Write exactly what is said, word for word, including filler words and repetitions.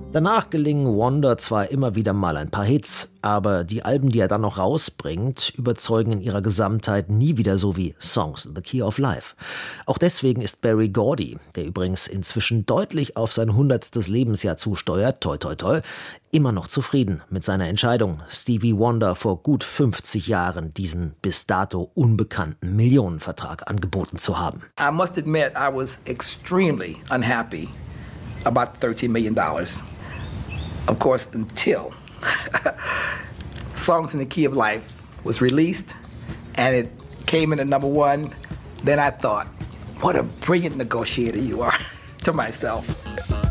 Danach gelingen Wonder zwar immer wieder mal ein paar Hits, aber die Alben, die er dann noch rausbringt, überzeugen in ihrer Gesamtheit nie wieder so wie Songs in the Key of Life. Auch deswegen ist Berry Gordy, der übrigens inzwischen deutlich auf sein hundertstes Lebensjahr zusteuert, toi toi toi, immer noch zufrieden mit seiner Entscheidung, Stevie Wonder vor gut fünfzig Jahren diesen bis dato unbekannten Millionenvertrag angeboten zu haben. I must admit, I was extremely unhappy about thirteen million dollars. Of course, until Songs in the Key of Life was released and it came in at number one, then I thought, what a brilliant negotiator you are, to myself.